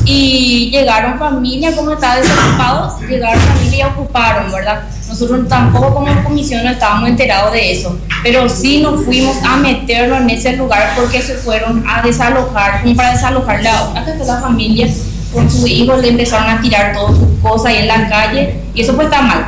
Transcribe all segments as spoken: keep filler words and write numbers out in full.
y llegaron familias, como estaba desocupado, llegaron familias y ocuparon, ¿verdad? Nosotros tampoco como comisión no estábamos enterados de eso, pero sí nos fuimos a meternos en ese lugar porque se fueron a desalojar, como para desalojar la, hasta que la familia con sus hijos le empezaron a tirar todas sus cosas ahí en la calle, y eso pues está mal.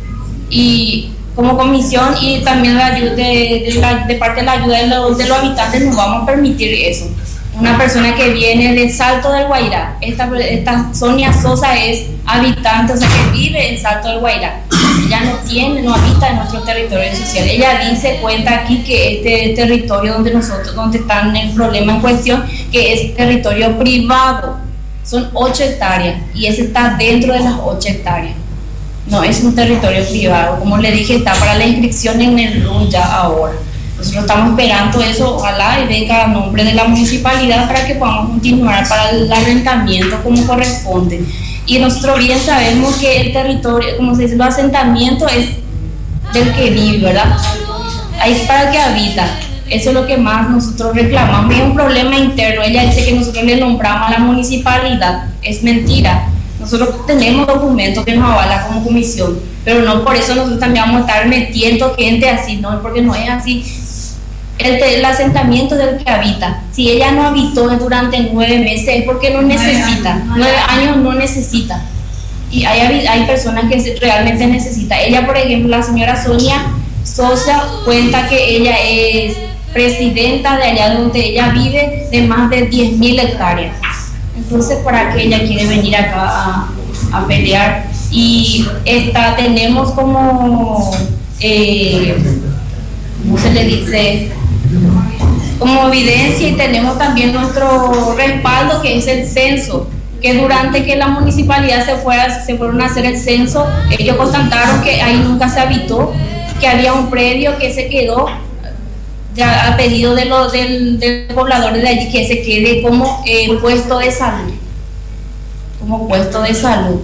Y como comisión y también la ayuda de, de, la, de parte de la ayuda de los, de los habitantes no vamos a permitir eso. Una persona que viene de Salto del Guairá, esta, esta Sonia Sosa es habitante, o sea que vive en Salto del Guairá, ella no tiene, no habita en nuestro territorio social. Ella dice, cuenta aquí que este territorio donde nosotros, donde está el problema en cuestión, que es territorio privado, son ocho hectáreas y ese está dentro de las ocho hectáreas. No es un territorio privado, como le dije, está para la inscripción en el R U ya ahora. Nosotros estamos esperando eso, ojalá y venga a nombre de la municipalidad para que podamos continuar para el arrendamiento como corresponde. Y nosotros bien sabemos que el territorio, como se dice, los asentamientos es del que vive, ¿verdad? Ahí para el que habita. Eso es lo que más nosotros reclamamos. Es un problema interno. Ella dice que nosotros le nombramos a la municipalidad. Es mentira. Nosotros tenemos documentos que nos avalan como comisión, pero no por eso nosotros también vamos a estar metiendo gente así, no, porque no es así. El, el asentamiento del que habita, si ella no habitó durante nueve meses es porque no necesita, nueve años no necesita, y hay, hay personas que realmente necesitan. Ella, por ejemplo, la señora Sonia Sosa cuenta que ella es presidenta de allá donde ella vive, de más de diez mil hectáreas. Entonces, ¿para qué ella quiere venir acá a, a pelear? Y esta, tenemos como, eh, ¿cómo se le dice? Como evidencia, y tenemos también nuestro respaldo, que es el censo, que durante que la municipalidad se, fue a, se fueron a hacer el censo, ellos constataron que ahí nunca se habitó, que había un predio que se quedó ya a pedido de los del, del pobladores de allí, que se quede como eh, puesto de salud, como puesto de salud.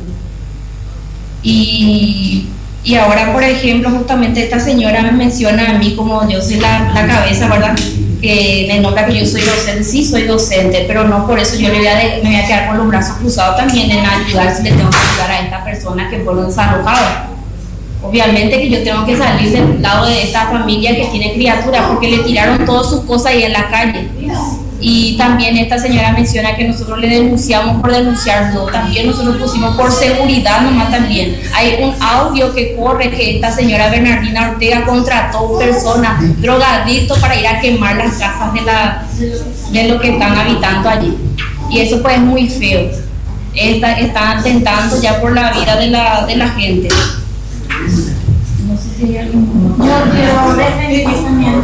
Y, y ahora, por ejemplo, justamente esta señora me menciona a mí como yo soy la, la cabeza, ¿verdad? Que me nota que yo soy docente, sí soy docente, pero no por eso yo le voy a de, me voy a quedar con los brazos cruzados también en ayudar si le tengo que ayudar a esta persona que fueron desalojadas. Obviamente que yo tengo que salir del lado de esta familia que tiene criaturas, porque le tiraron todas sus cosas ahí en la calle. Y también esta señora menciona que nosotros le denunciamos por denunciarlo. También nosotros pusimos por seguridad nomás también. Hay un audio que corre que esta señora Bernardina Ortega contrató personas drogadictos para ir a quemar las casas de, la, de los que están habitando allí. Y eso pues es muy feo. Está, están atentando ya por la vida de la, de la gente. No sé si hay algún... Yo quiero desmentir también.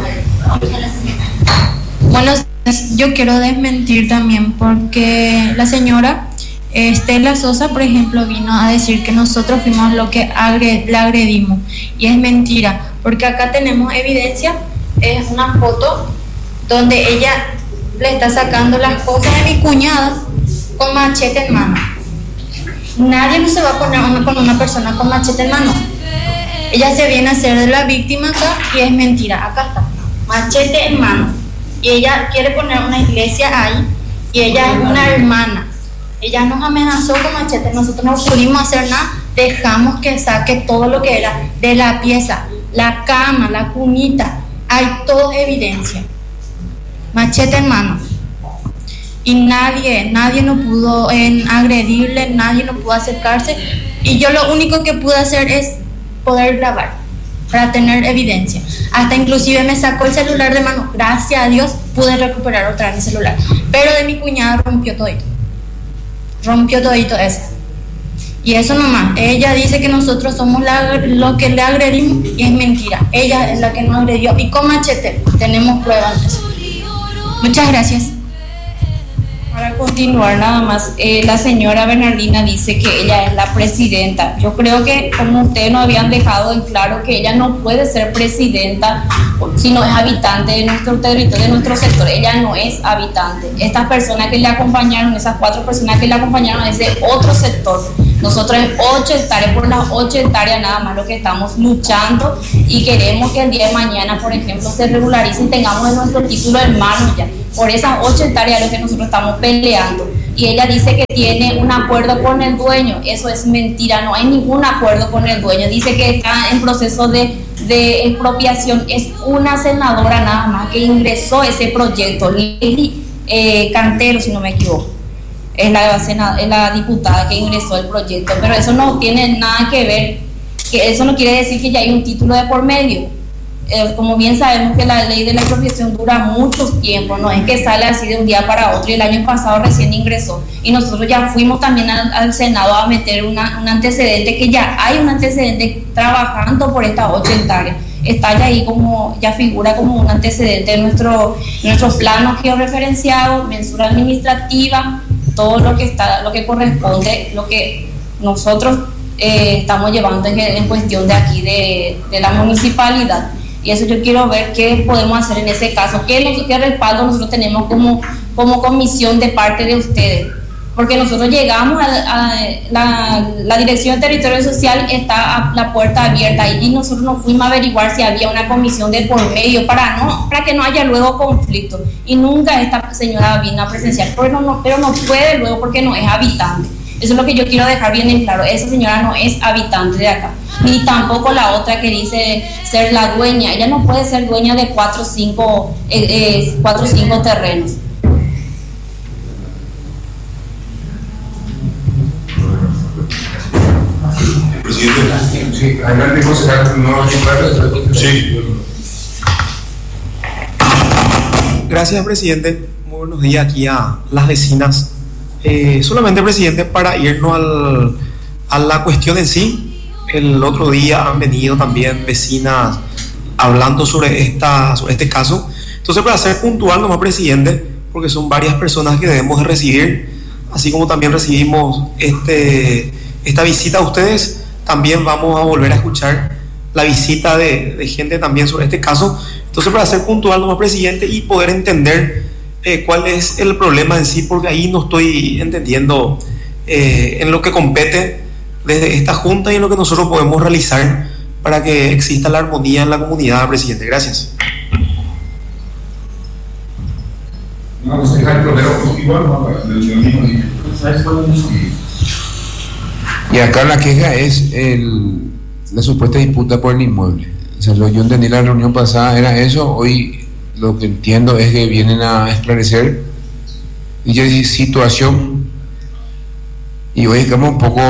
Bueno, yo quiero desmentir también porque la señora Estela Sosa, por ejemplo, vino a decir que nosotros fuimos los que agred, le agredimos, y es mentira, porque acá tenemos evidencia. Es una foto donde ella le está sacando las cosas de mi cuñada con machete en mano. Nadie no se va a poner una, con una persona con machete en mano. Ella se viene a hacer de la víctima acá y es mentira. Acá está, machete en mano. Y ella quiere poner una iglesia ahí, y ella es una hermana. Ella nos amenazó con machete. Nosotros no pudimos hacer nada. Dejamos que saque todo lo que era de la pieza, la cama, la cunita. Hay toda evidencia. Machete en mano. Y nadie, nadie no pudo eh, agredirle, nadie no pudo acercarse. Y yo lo único que pude hacer es poder grabar para tener evidencia. Hasta inclusive me sacó el celular de mano. Gracias a Dios pude recuperar otra vez el celular. Pero de mi cuñada rompió todito. Rompió todito eso. Y eso nomás. Ella dice que nosotros somos la, los que le agredimos, y es mentira. Ella es la que nos agredió. Y con machete tenemos pruebas de eso. Muchas gracias. Para continuar nada más, eh, la señora Bernardina dice que ella es la presidenta. Yo creo que como ustedes nos habían dejado en claro que ella no puede ser presidenta si no es habitante de nuestro territorio, de nuestro sector. Ella no es habitante. Estas personas que le acompañaron, esas cuatro personas que le acompañaron, es de otro sector. Nosotros en ocho hectáreas, por las ocho hectáreas nada más lo que estamos luchando, y queremos que el día de mañana, por ejemplo, se regularice y tengamos nuestro título en mano ya. Por esas ocho hectáreas lo que nosotros estamos peleando. y ella dice que tiene un acuerdo con el dueño. Eso es mentira, no hay ningún acuerdo con el dueño. Dice que está en proceso de, de expropiación. Es una senadora nada más que ingresó ese proyecto, Lili eh, Cantero, si no me equivoco. Es la, senadora, es la diputada que ingresó el proyecto, pero eso no tiene nada que ver, que eso no quiere decir que ya hay un título de por medio. Eh, como bien sabemos que la ley de la expropiación dura mucho tiempo, no es que sale así de un día para otro, y el año pasado recién ingresó, y nosotros ya fuimos también al, al Senado a meter una, un antecedente, que ya hay un antecedente trabajando por estas ocho hectáreas, está ya ahí como, ya figura como un antecedente en nuestro, nuestros planos georreferenciados, mensura administrativa, todo lo que está, lo que corresponde, lo que nosotros eh, estamos llevando en, en cuestión de aquí de, de la municipalidad. Y eso yo quiero ver qué podemos hacer en ese caso, qué, qué respaldo nosotros tenemos como, como comisión de parte de ustedes, porque nosotros llegamos a, a la, la Dirección de Territorio Social, está a la puerta abierta y nosotros nos fuimos a averiguar si había una comisión de por medio para, no, para que no haya luego conflicto, y nunca esta señora vino a presenciar, pero no, pero no puede luego porque no es habitante. Eso es lo que yo quiero dejar bien en claro. Esa señora no es habitante de acá, ni tampoco la otra que dice ser la dueña. Ella no puede ser dueña de cuatro o cinco, eh, eh, cuatro o cinco terrenos. Presidente. Sí, adelante, concejal. No, sí. Gracias, presidente. Muy buenos días aquí a las vecinas. Eh, solamente, presidente, para irnos al, a la cuestión en sí. El otro día han venido también vecinas hablando sobre, esta, sobre este caso. Entonces, para ser puntual nomás, presidente, porque son varias personas que debemos de recibir, así como también recibimos este, esta visita a ustedes, también vamos a volver a escuchar la visita de, de gente también sobre este caso. Entonces, para ser puntual nomás, presidente, y poder entender Eh, cuál es el problema en sí, porque ahí no estoy entendiendo eh, en lo que compete desde esta junta y en lo que nosotros podemos realizar para que exista la armonía en la comunidad, presidente. Gracias. Vamos a dejar el igual, y acá la queja es el, la supuesta disputa por el inmueble. O sea, lo, yo entendí la reunión pasada era eso. Hoy lo que entiendo es que vienen a esclarecer dicha situación, y hoy estamos un poco,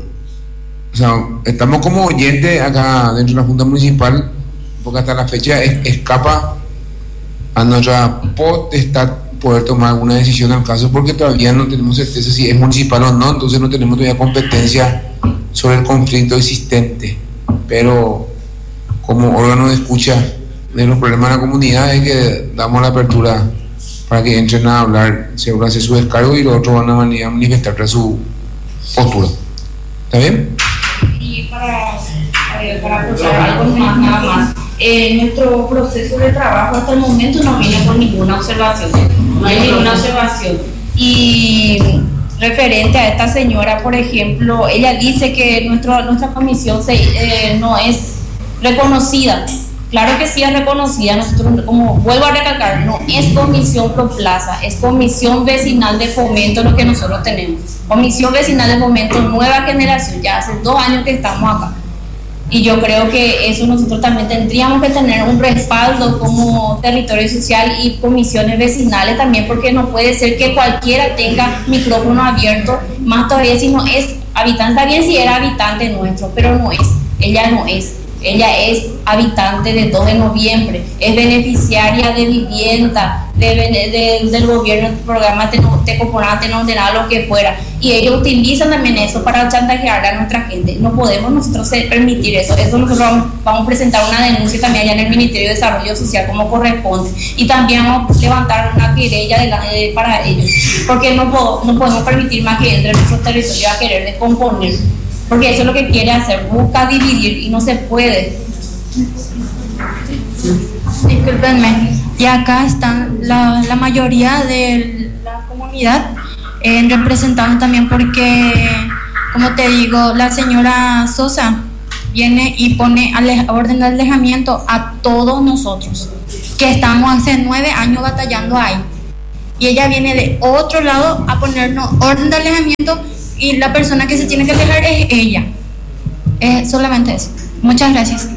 o sea, estamos como oyentes acá dentro de la Junta Municipal, porque hasta la fecha es, escapa a nuestra potestad poder tomar alguna decisión al caso, porque todavía no tenemos certeza si es municipal o no, entonces no tenemos todavía competencia sobre el conflicto existente, pero como órgano de escucha de los problemas de la comunidad es que damos la apertura para que entren a hablar, se hace su descargo y los otros van a manifestar su postura. ¿Está bien? Y para, para aportar algo más, nada más, eh, nuestro proceso de trabajo hasta el momento no viene con ninguna observación, no hay ninguna observación. Y referente a esta señora, por ejemplo, ella dice que nuestro, nuestra comisión se, eh, no es reconocida. Claro que sí es reconocida. Nosotros, como vuelvo a recalcar, no es comisión pro plaza, es comisión vecinal de fomento lo que nosotros tenemos. Comisión vecinal de fomento nueva generación, ya hace dos años que estamos acá. Y yo creo que eso nosotros también tendríamos que tener un respaldo como territorio social y comisiones vecinales también, porque no puede ser que cualquiera tenga micrófono abierto, más todavía si no es habitante. Está bien si era habitante nuestro, pero no es, ella no es. Ella es habitante de dos de noviembre, es beneficiaria de vivienda, de, de, del gobierno, del programa Tecoporán, Tenoordenado, lo que fuera. Y ellos utilizan también eso para chantajear a nuestra gente. No podemos nosotros permitir eso. Eso nosotros vamos, vamos a presentar una denuncia también allá en el Ministerio de Desarrollo Social como corresponde. Y también vamos a levantar una querella de la, de, para ellos. Porque no, puedo, no podemos permitir más que entre nuestros territorios a querer descomponer. Porque eso es lo que quiere hacer, busca dividir y no se puede. Discúlpenme, y acá están la, la mayoría de la comunidad eh, representados también, porque, como te digo, la señora Sosa viene y pone ale, orden de alejamiento a todos nosotros, que estamos hace nueve años batallando ahí. y ella viene de otro lado a ponernos orden de alejamiento y la persona que se tiene que alejar es ella. Es solamente eso. Muchas gracias.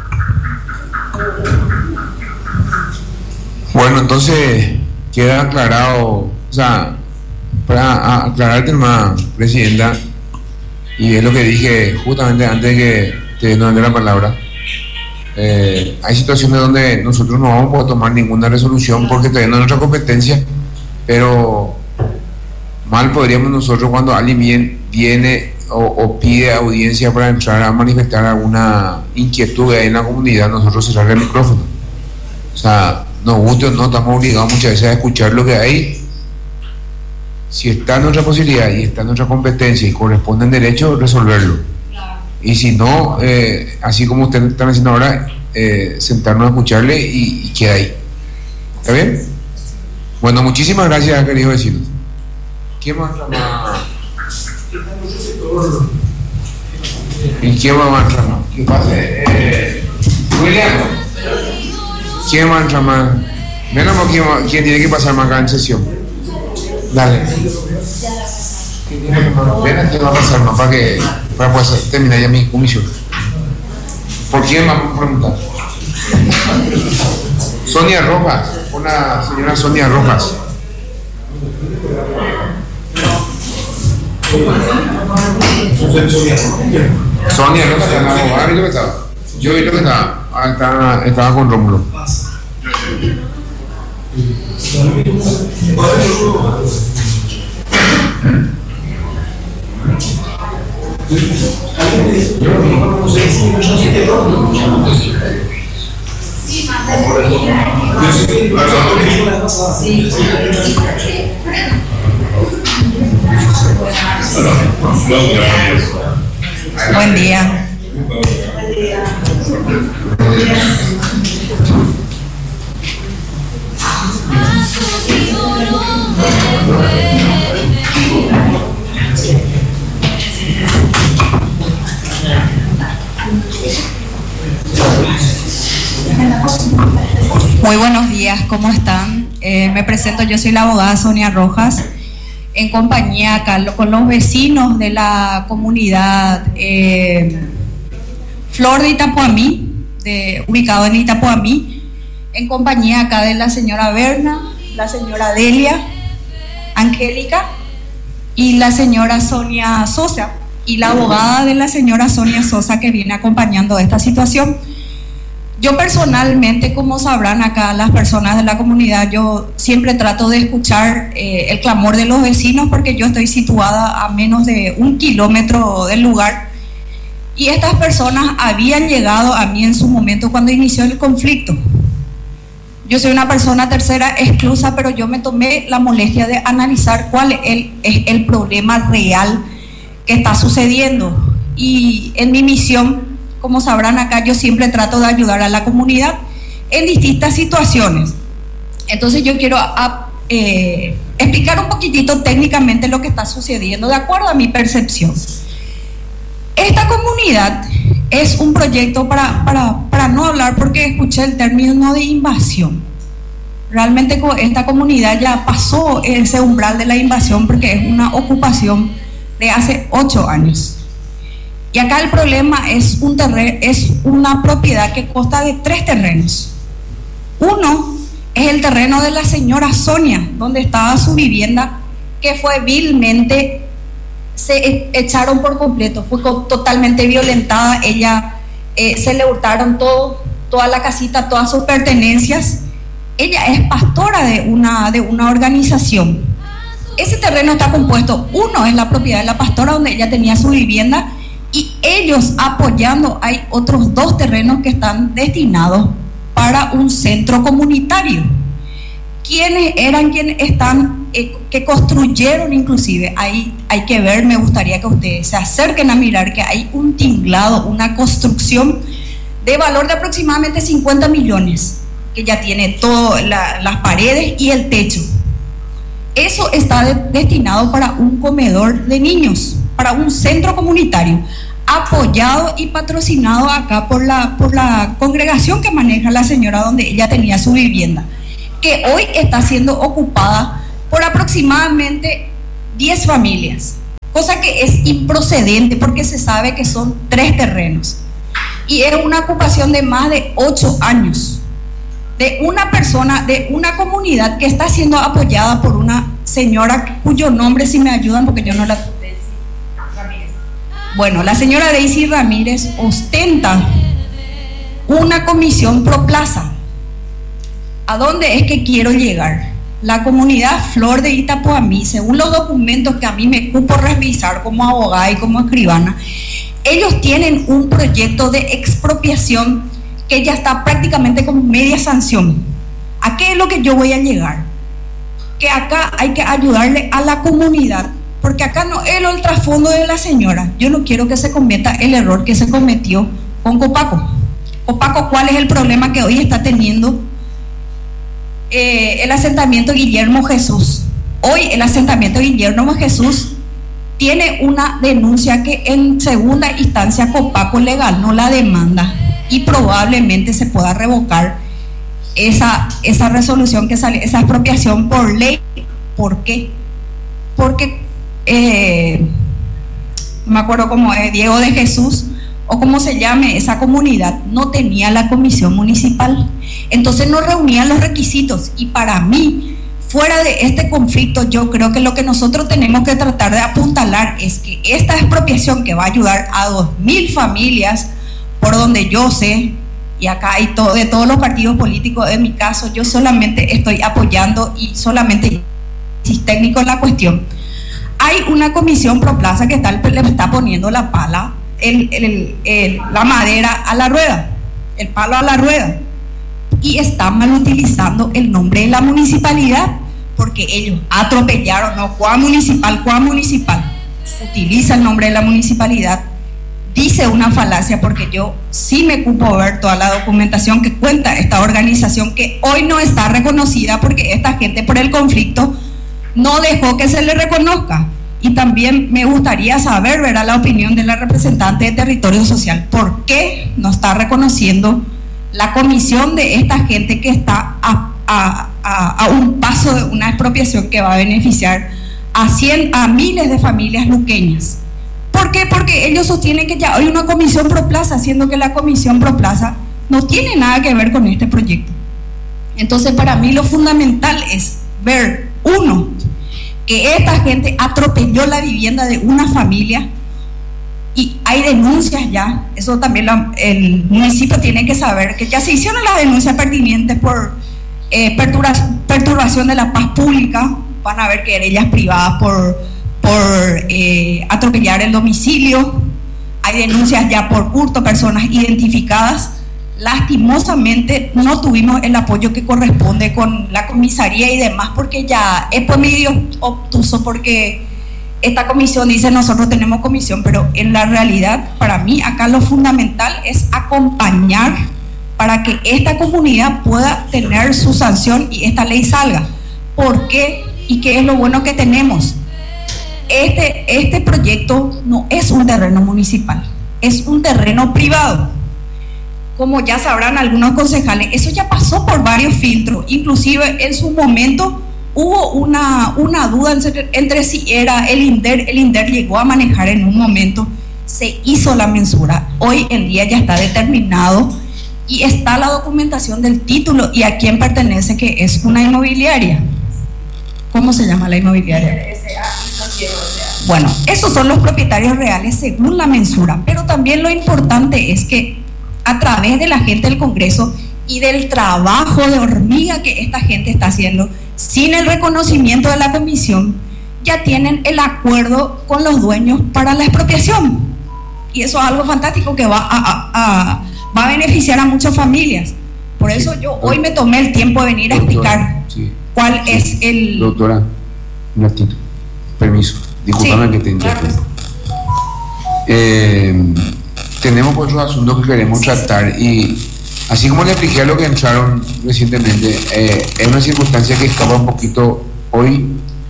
Bueno, entonces queda aclarado, o sea, para aclararte más, Presidenta, y es lo que dije justamente antes de que te dé la palabra. Eh, hay situaciones donde nosotros no vamos a poder tomar ninguna resolución porque todavía no es nuestra competencia, pero mal podríamos nosotros cuando alguien viene, viene o, o pide audiencia para entrar a manifestar alguna inquietud en la comunidad, nosotros cerrar el micrófono. O sea, nos guste o no, estamos obligados muchas veces a escuchar lo que hay. Si está en nuestra posibilidad y está en nuestra competencia y corresponde en derecho, resolverlo. Y si no, eh, así como ustedes están haciendo ahora, eh, sentarnos a escucharle y, y queda ahí. ¿Está bien? Bueno, muchísimas gracias, queridos vecinos. ¿Quién más llama? ¿Y quién más llama? ¿Qué pasa? Eh, William. ¿Quién más llama? Menos quién, quién tiene que pasar más acá en sesión. Dale. Ven aquí, va a pasar más para que para poder terminar ya mi comisión. ¿Por quién vamos a preguntar? Sonia Rojas, una señora Sonia Rojas. Sonia Rojas, la abogada, ¿vi lo que estaba? Yo vi lo que estaba. Ah, estaba, estaba con Rómulo. Buen día. Muy buenos días, ¿cómo están? Eh, me presento, yo soy la abogada Sonia Rojas, en compañía acá con los vecinos de la comunidad eh, Flor de Itapuamí, de, ubicado en Itapuamí, en compañía acá de la señora Berna, la señora Delia, Angélica y la señora Sonia Sosa, y la abogada de la señora Sonia Sosa que viene acompañando esta situación. Yo personalmente, como sabrán acá las personas de la comunidad, yo siempre trato de escuchar eh, el clamor de los vecinos porque yo estoy situada a menos de un kilómetro del lugar y estas personas habían llegado a mí en su momento cuando inició el conflicto. Yo soy una persona tercera exclusa, pero yo me tomé la molestia de analizar cuál es el, es el problema real que está sucediendo, y en mi misión, como sabrán acá, yo siempre trato de ayudar a la comunidad en distintas situaciones. Entonces yo quiero a, eh, explicar un poquitito técnicamente lo que está sucediendo de acuerdo a mi percepción. Esta comunidad es un proyecto para, para, para no hablar, porque escuché el término de invasión. Realmente esta comunidad ya pasó ese umbral de la invasión porque es una ocupación de hace ocho años. Y acá el problema es, un terreno, es una propiedad que consta de tres terrenos. Uno es el terreno de la señora Sonia, donde estaba su vivienda, que fue vilmente, se echaron por completo, fue totalmente violentada. Ella eh, se le hurtaron todo, toda la casita, todas sus pertenencias. Ella es pastora de una, de una organización. Ese terreno está compuesto, uno es la propiedad de la pastora donde ella tenía su vivienda, y ellos apoyando hay otros dos terrenos que están destinados para un centro comunitario. ¿Quiénes eran quienes están, eh, que construyeron inclusive? Ahí hay que ver, me gustaría que ustedes se acerquen a mirar que hay un tinglado, una construcción de valor de aproximadamente cincuenta millones, que ya tiene todas la, las paredes y el techo. Eso está de, destinado para un comedor de niños, para un centro comunitario, apoyado y patrocinado acá por la, por la congregación que maneja la señora donde ella tenía su vivienda, que hoy está siendo ocupada por aproximadamente diez familias, cosa que es improcedente porque se sabe que son tres terrenos y es una ocupación de más de ocho años de una persona, de una comunidad que está siendo apoyada por una señora cuyo nombre, si me ayudan porque yo no la... Bueno, la señora Daisy Ramírez ostenta una comisión pro plaza. ¿A dónde es que quiero llegar? La comunidad Flor de Itapoamí, según los documentos que a mí me cupo revisar como abogada y como escribana, ellos tienen un proyecto de expropiación que ya está prácticamente con media sanción. ¿A qué es lo que yo voy a llegar? Que acá hay que ayudarle a la comunidad, porque acá no es el trasfondo de la señora. Yo no quiero que se cometa el error que se cometió con Copaco. Copaco, ¿cuál es el problema que hoy está teniendo eh, el asentamiento Guillermo Jesús? Hoy el asentamiento Guillermo Jesús tiene una denuncia que en segunda instancia Copaco le ganó la demanda y probablemente se pueda revocar esa, esa resolución que sale, esa expropiación por ley. ¿Por qué? Porque eh, no me acuerdo cómo es, Diego de Jesús o como se llame esa comunidad, no tenía la comisión municipal, entonces no reunían los requisitos. Y para mí, fuera de este conflicto, yo creo que lo que nosotros tenemos que tratar de apuntalar es que esta expropiación, que va a ayudar a dos mil familias, por donde yo sé, y acá hay todo, de todos los partidos políticos, en mi caso yo solamente estoy apoyando y solamente soy técnico en la cuestión. Hay una comisión pro plaza que está, le está poniendo la pala, el, el, el, la madera a la rueda, el palo a la rueda, y está mal utilizando el nombre de la municipalidad, porque ellos atropellaron, no, Cuá Municipal, Cuá Municipal, utiliza el nombre de la municipalidad, dice una falacia, porque yo sí me ocupo ver toda la documentación que cuenta esta organización, que hoy no está reconocida porque esta gente por el conflicto no dejó que se le reconozca. Y también me gustaría saber, ¿verdad?, la opinión de la representante de Territorio Social, ¿por qué no está reconociendo la comisión de esta gente que está a, a, a, a un paso de una expropiación que va a beneficiar a, cien, a miles de familias luqueñas? ¿Por qué? Porque ellos sostienen que ya hay una comisión pro plaza, siendo que la comisión pro plaza no tiene nada que ver con este proyecto. Entonces, para mí lo fundamental es ver, uno, que esta gente atropelló la vivienda de una familia y hay denuncias ya. Eso también lo, el municipio tiene que saber que ya se hicieron las denuncias pertinentes por eh, perturbación, perturbación de la paz pública. Van a haber querellas privadas por, por eh, atropellar el domicilio. Hay denuncias ya por hurto, personas identificadas. Lastimosamente no tuvimos el apoyo que corresponde con la comisaría y demás, porque ya es por medio obtuso, porque esta comisión dice nosotros tenemos comisión, pero en la realidad para mí acá lo fundamental es acompañar para que esta comunidad pueda tener su sanción y esta ley salga. ¿Por qué? ¿Y qué es lo bueno que tenemos? Este, este proyecto no es un terreno municipal, es un terreno privado. Como ya sabrán algunos concejales, eso ya pasó por varios filtros, inclusive en su momento hubo una, una duda entre, entre si era el INDER, el INDER llegó a manejar en un momento, se hizo la mensura, hoy en día ya está determinado y está la documentación del título y a quién pertenece, que es una inmobiliaria. ¿Cómo se llama la inmobiliaria? Bueno, esos son los propietarios reales según la mensura, pero también lo importante es que a través de la gente del Congreso y del trabajo de hormiga que esta gente está haciendo, sin el reconocimiento de la comisión, ya tienen el acuerdo con los dueños para la expropiación. Y eso es algo fantástico que va a, a, a, va a beneficiar a muchas familias. Por eso yo hoy me tomé el tiempo de venir a explicar sí, cuál sí, es el... Doctora, un ratito, permiso, discúlpame sí, que te interrumpa. Claro. Eh, tenemos otros asuntos que queremos tratar y así como le expliqué a lo que entraron recientemente, eh, es una circunstancia que escapa un poquito hoy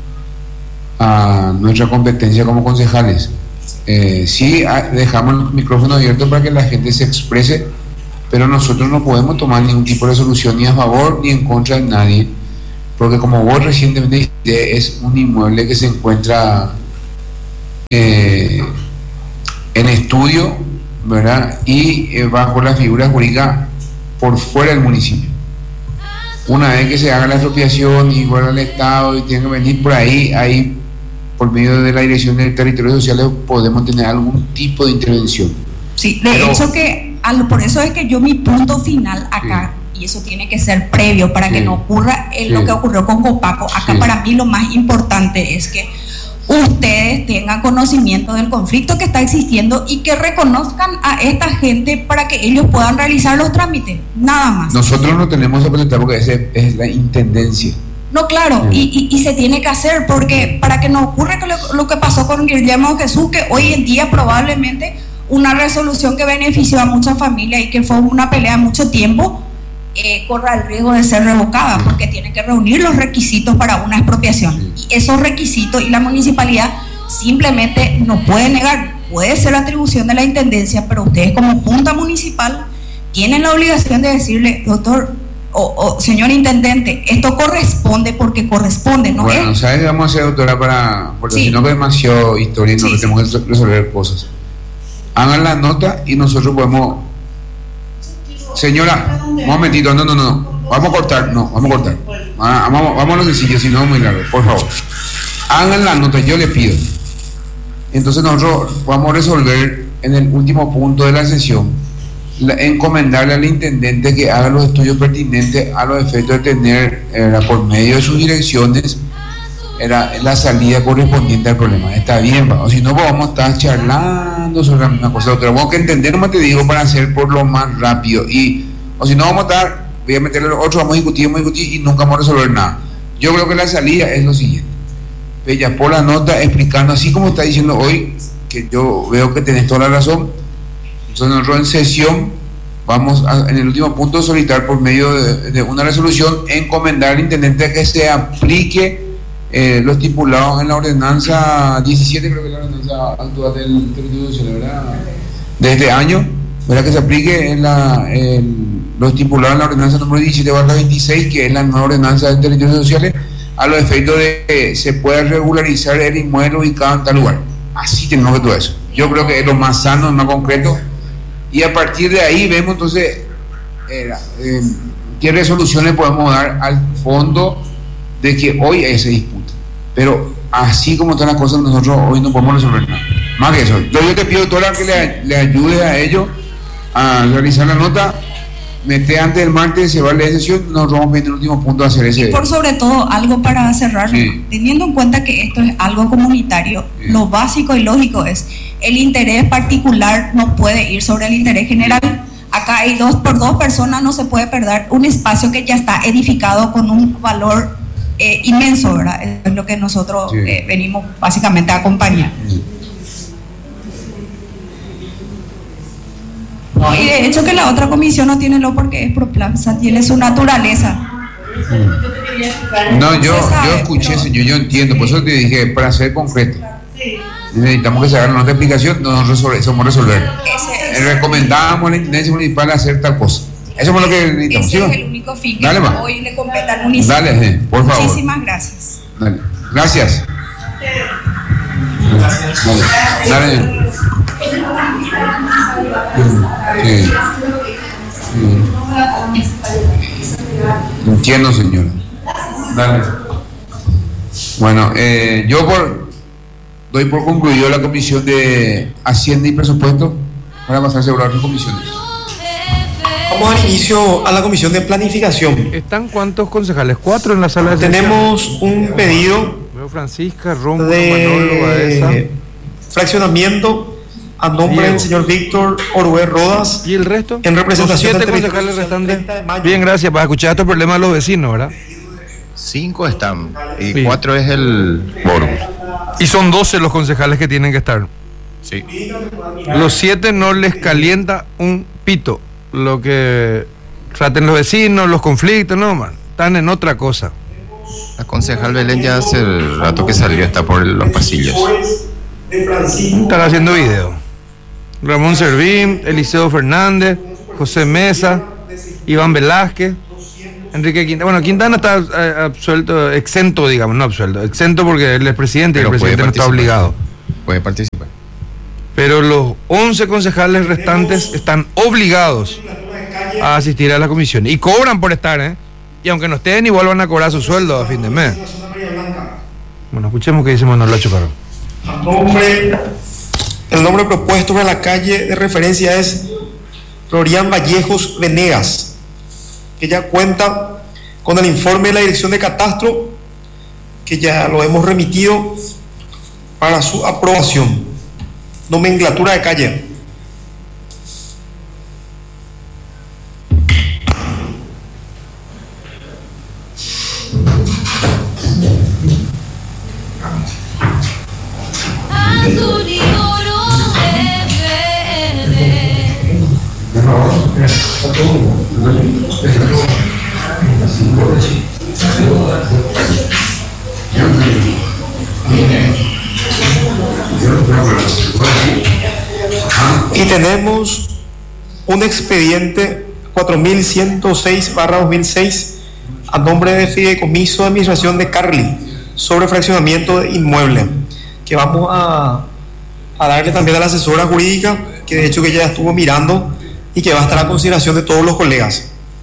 a nuestra competencia como concejales. Eh, sí, dejamos el micrófono abierto para que la gente se exprese, pero nosotros no podemos tomar ningún tipo de resolución ni a favor ni en contra de nadie, porque como vos recientemente dijiste, es un inmueble que se encuentra eh, en estudio, ¿verdad? Y eh, bajo la figura jurídica por fuera del municipio. Una vez que se haga la expropiación y vuelva al Estado y tenga que venir por ahí, ahí por medio de la Dirección de Territorios Sociales podemos tener algún tipo de intervención. Sí, de Pero, hecho que al, por eso es que yo mi punto final acá, sí, y eso tiene que ser previo para sí, que no ocurra eh, sí, lo que ocurrió con Copaco. Acá sí, para mí lo más importante es que ustedes tengan conocimiento del conflicto que está existiendo y que reconozcan a esta gente para que ellos puedan realizar los trámites, nada más. Nosotros no tenemos que presentar porque ese es la intendencia. No, claro, sí, y, y, y se tiene que hacer porque para que no ocurra lo, lo que pasó con Guillermo Jesús, que hoy en día probablemente una resolución que benefició a muchas familias y que fue una pelea de mucho tiempo, eh, corra el riesgo de ser revocada, sí, porque tiene que reunir los requisitos para una expropiación. Sí. Y esos requisitos y la municipalidad simplemente no puede negar, puede ser atribución de la intendencia, pero ustedes como junta municipal tienen la obligación de decirle, doctor o, o señor intendente, esto corresponde porque corresponde, ¿no? Bueno, ¿sabes qué vamos a hacer, doctora? Para, porque sí, si no que demasiado historia y no, sí, sí, tenemos que resolver cosas. Hagan la nota y nosotros podemos. Señora, un momentito, no, no, no, vamos a cortar, no, vamos a cortar. Vamos, vamos a lo sencillo, si no es muy largo, por favor. Hagan la nota, yo le pido. Entonces nosotros vamos a resolver en el último punto de la sesión, la, encomendarle al intendente que haga los estudios pertinentes a los efectos de tener, era, por medio de sus direcciones, era la salida correspondiente al problema. Está bien, o si no vamos a estar charlando sobre la misma cosa. Otra, tengo que entender, no te digo, para hacer por lo más rápido. Y, o si no vamos a estar, voy a meterle los otros, vamos a discutir, vamos a discutir y nunca vamos a resolver nada. Yo creo que la salida es lo siguiente. Bella, por la nota explicando, así como está diciendo hoy, que yo veo que tenés toda la razón. Entonces nosotros en sesión vamos a, en el último punto, solicitar por medio de, de una resolución, encomendar al intendente que se aplique Eh, lo estipulado en la ordenanza diecisiete, creo que es la ordenanza actual del territorio social, ¿verdad? De este año, ¿verdad? Que se aplique en la, en, lo estipulado en la ordenanza número diecisiete barra veintiséis, que es la nueva ordenanza del territorio social, a los efectos de que se pueda regularizar el inmueble ubicado en tal lugar. Así tenemos que todo eso. Yo creo que es lo más sano, más concreto, y a partir de ahí vemos entonces eh, eh, qué resoluciones podemos dar al fondo de que hoy hay esa disputa. Pero así como están las cosas, nosotros hoy no podemos resolver nada más que eso. Yo, yo te pido, doctora, que le, le ayude a ellos a realizar la nota. Mete antes del martes, se va a la sesión, nos vamos a pedir el último punto a hacer ese. Y por sobre todo, algo para cerrar, sí, teniendo en cuenta que esto es algo comunitario, sí, lo básico y lógico es, el interés particular no puede ir sobre el interés general. Acá hay dos por dos personas, no se puede perder un espacio que ya está edificado con un valor Eh, inmenso, ¿verdad? Es lo que nosotros sí, eh, venimos básicamente a acompañar. Sí. No, y de hecho que la otra comisión no tiene lo porque es Proplaza, tiene su naturaleza. Sí. No, yo, yo escuché, pero... señor, yo entiendo, por eso te dije, para ser concreto. Sí. Necesitamos que se haga una nota de explicación, no nos resolver, somos resolver. Ese, ese. Recomendábamos a la intendencia municipal hacer tal cosa. Eso es lo que necesitamos. Ese es el único fin que Dale, hoy le compete al municipio. Dale, eh, por favor. Muchísimas gracias. Dale. Gracias. Gracias. Dale. Dale. Sí. Sí. Entiendo, señora. Dale. Bueno, eh, yo por, doy por concluido la comisión de Hacienda y Presupuesto para pasarse a otras comisiones. Vamos al inicio a la comisión de planificación. ¿Están cuántos concejales? Cuatro en la sala de Tenemos sesión. Un pedido Veo Francisca, Romo, de Manolo, Baeza. Fraccionamiento a nombre Diego. Del señor Víctor Orué Rodas. ¿Y el resto? En representación los siete concejales restantes. Bien, gracias. Para escuchar estos problemas de los vecinos, ¿verdad? Cinco están y sí, cuatro es el quórum. Y son doce los concejales que tienen que estar. Sí. Los siete no les calienta un pito lo que traten los vecinos, los conflictos, no, man, están en otra cosa. La concejal Belén ya hace el rato que salió, está por los pasillos. Están haciendo video. Ramón Servín, Eliseo Fernández, José Mesa, Iván Velázquez. Enrique Quintana. Bueno, Quintana está eh, absuelto, exento, digamos, no absuelto, exento porque él es presidente. Pero y el presidente no está obligado. Puede participar. Pero los once concejales restantes están obligados a asistir a la comisión y cobran por estar, ¿eh? Y aunque no estén, igual van a cobrar su sueldo a fin de mes. Bueno, escuchemos qué dice Manuel Lacho Caro. Nombre, el nombre propuesto para la calle de referencia es Florian Vallejos Venegas, que ya cuenta con el informe de la Dirección de Catastro, que ya lo hemos remitido para su aprobación. Nomenclatura de calle. Y tenemos un expediente cuatro mil ciento seis barra dos mil seis a nombre de Fideicomiso de Administración de Carly sobre fraccionamiento de inmueble, que vamos a, a darle también a la asesora jurídica, que de hecho que ya estuvo mirando y que va a estar a consideración de todos los colegas.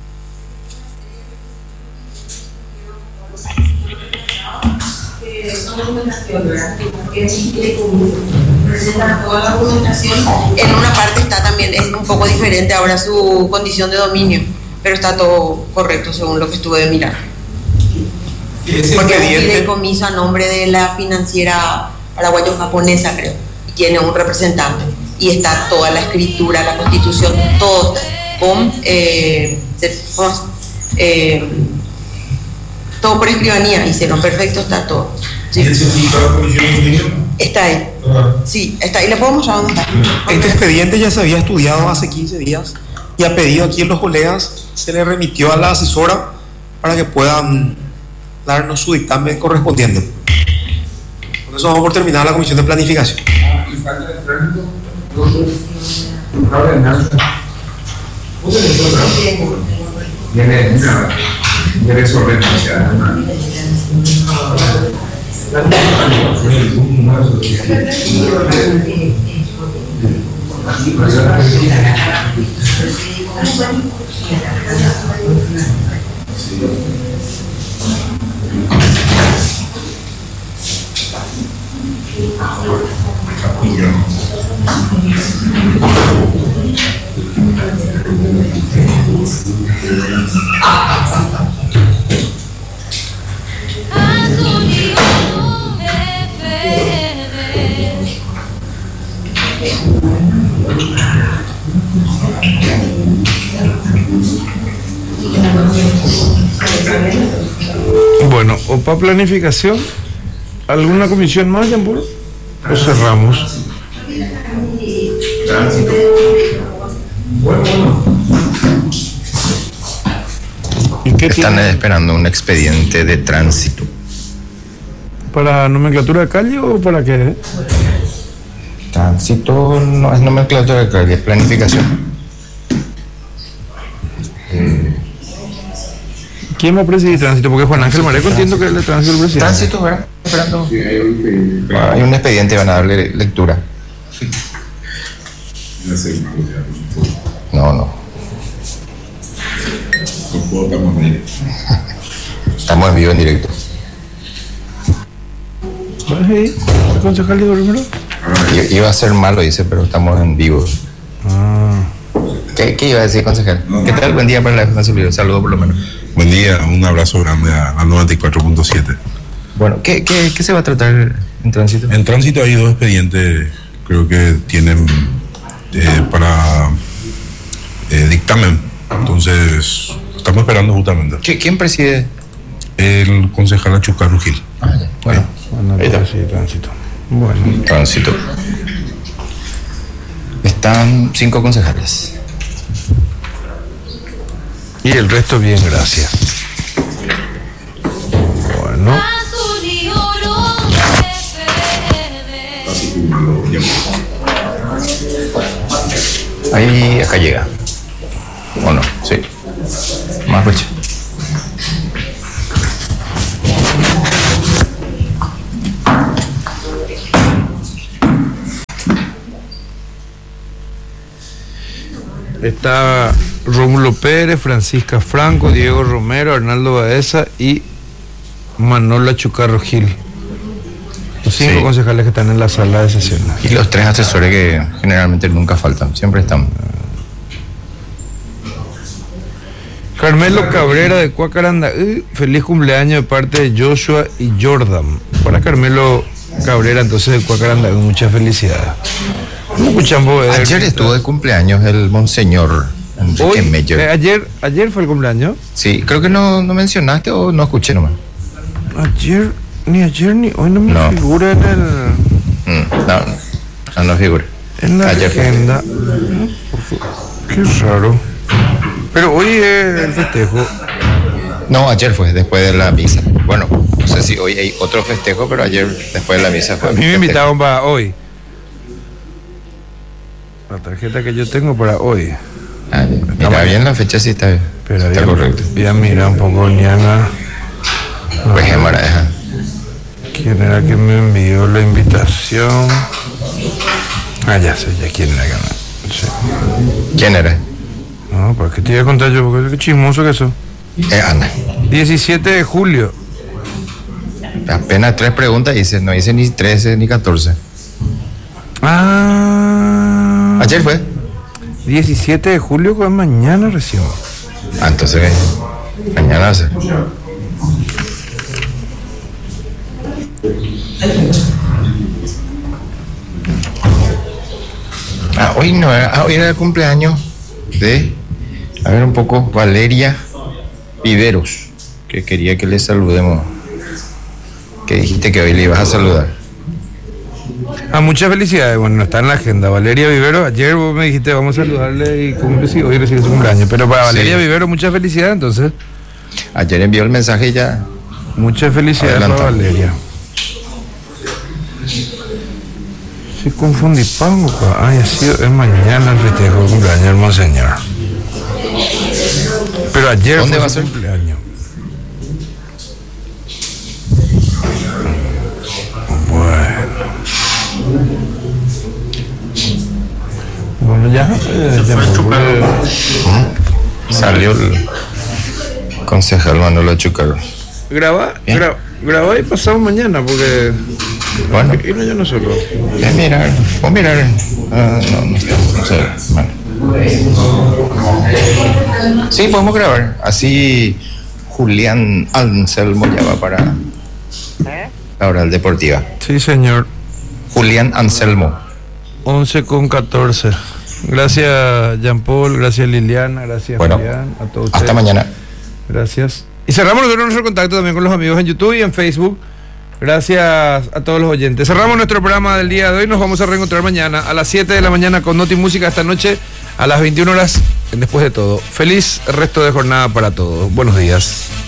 Presentan toda la documentación. En una parte está también, es un poco diferente ahora su condición de dominio, pero está todo correcto según lo que estuve de mirar. Porque es un fideicomiso a nombre de la financiera paraguayo-japonesa, creo, y tiene un representante. Y está toda la escritura, la constitución, todo con eh, eh, todo por escribanía hicieron, perfecto, está todo. Sí. ¿Y el certificado de la comisión de dominio? Está ahí. Sí, está ahí. ¿Le podemos mostrar dónde está? Este expediente ya se había estudiado hace quince días y a pedido aquí en los colegas se le remitió a la asesora para que puedan darnos su dictamen correspondiente. Con eso vamos por terminar la comisión de planificación. ¿Y falta de tránsito? Ahora nada. Viene una. Viene solvencia. Bueno, o para planificación, ¿alguna comisión más, Jean-Paul? ¿O cerramos? Tránsito. Bueno, bueno. ¿Y qué Están tiene? esperando un expediente de tránsito. ¿Para nomenclatura de calle o para qué? Tránsito no es nomenclatura de calle, es planificación. ¿Quién va a presidir tránsito? Porque Juan Ángel Mareco entiendo que es el de tránsito el presidente. Tránsito, ¿verdad? Esperando. Sí, hay un Ah, hay un expediente, van a darle lectura. No, no. Estamos bien. Estamos en vivo, en directo. ¿Vas ahí? ¿El concejal dijo primero? I- Iba a ser malo, dice, pero estamos en vivo. Ah. ¿Qué, qué iba a decir, concejal? ¿Qué tal? Buen día para la Defensa Civil. Saludos por lo menos. Buen día, un abrazo grande a la noventa y cuatro punto siete. Bueno, ¿qué, qué, ¿qué se va a tratar en tránsito? En tránsito hay dos expedientes, creo que tienen eh, para eh, dictamen. Entonces, estamos esperando justamente. ¿Qui- ¿Quién preside? El concejal Achucar Rugil. Ah, ya. Bueno, Bueno, ahí está. sí, tránsito. Bueno. Tránsito. Están cinco concejales. Y el resto bien, gracias. Bueno. Ahí, acá llega. ¿O no? Sí. Más coche. Está Rómulo Pérez, Francisca Franco, Diego Romero, Arnaldo Baeza y Manolo Chucarro Gil. Los cinco Sí. concejales que están en la sala de sesiones. Y los tres asesores que generalmente nunca faltan, siempre están. Carmelo Cabrera de Cuacaranda, uh, feliz cumpleaños de parte de Joshua y Jordan. Para Carmelo Cabrera, entonces de Cuacaranda, muchas felicidades. ¿Cómo escuchan vos? Ayer estuvo de cumpleaños el monseñor Enrique Hoy, Meyer. eh, ayer, ayer fue el cumpleaños. Sí, creo que no, no mencionaste o no escuché nomás. Ayer, ni ayer ni hoy no me No. figura en el Mm, no, no, no figura. en la Ayer. agenda. Qué raro. Pero hoy es el festejo. No, ayer fue, después de la misa. Bueno, no sé si hoy hay otro festejo, pero ayer, después de la misa, fue. A mí me festejo. invitaron para hoy. La tarjeta que yo tengo para hoy. Ah, mira bien la fecha, sí está bien. Pero está ya, correcto. ya mira un poco, Niana. Pues qué maravilla. ¿Quién era que me envió la invitación? Ah, ya sé, ya quién era que me... Sí. ¿Quién era? No, ¿para qué te iba a contar yo? Porque qué chismoso que eso. Eh, Ana. diecisiete de julio. Apenas tres preguntas dice, no dice ni trece ni catorce. Ah. Ayer fue. diecisiete de julio, que es mañana recién. Ah, entonces mañana va a ser. Ah, hoy no era, ah, hoy era el cumpleaños de, a ver un poco, Valeria Viveros, que quería que le saludemos. Que dijiste que hoy le ibas a saludar. Ah, muchas felicidades. Bueno, no está en la agenda. Valeria Vivero, ayer vos me dijiste vamos a saludarle y como que sí, hoy recibe su cumpleaños. Pero para Valeria Sí. Vivero, muchas felicidades entonces. Ayer envió el mensaje y ya. Muchas felicidades para Adelanta. Valeria. Sí, confundí pango. pa. Ay, ha sido, es mañana el festejo del cumpleaños del monseñor. Pero ayer ¿Dónde fue va a su ser? cumpleaños. Bueno. Bueno, ya. eh, ya me ocurre. Salió el concejal Manolo Chucarro. Graba, Bien. gra, graba y pasamos mañana porque. Bueno. Y no, yo no solo. Voy a mirar, voy a mirar. Ah, no, no está, no sé. Bueno. Sí, podemos grabar. Así Julián Anselmo ya va para la oral deportiva. Sí, señor. Julián Anselmo. once con catorce. Gracias, Jean Paul. Gracias, Liliana. Gracias, Bueno, Julián. A todos hasta ustedes. mañana. Gracias. Y cerramos nosotros nuestro contacto también con los amigos en YouTube y en Facebook. Gracias a todos los oyentes. Cerramos nuestro programa del día de hoy. Nos vamos a reencontrar mañana a las siete de la mañana con Noti Música. Esta noche a las veintiuna horas en Después de Todo. Feliz resto de jornada para todos. Buenos días.